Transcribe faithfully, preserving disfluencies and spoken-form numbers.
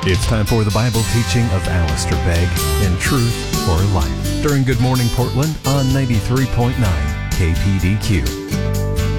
It's time for the Bible teaching of Alistair Begg in Truth for Life during Good Morning Portland on ninety-three point nine K P D Q.